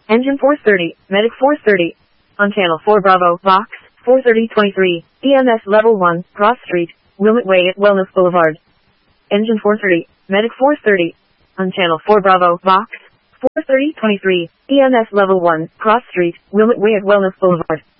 Engine 430, Medic 430. On Channel 4 Bravo, Vox, 43023, EMS Level 1, Cross Street, Wilmette Way at Wellness Boulevard. Engine 430, Medic 430. On Channel 4 Bravo, Vox, 43023, EMS Level 1, Cross Street, Wilmette Way at Wellness Boulevard.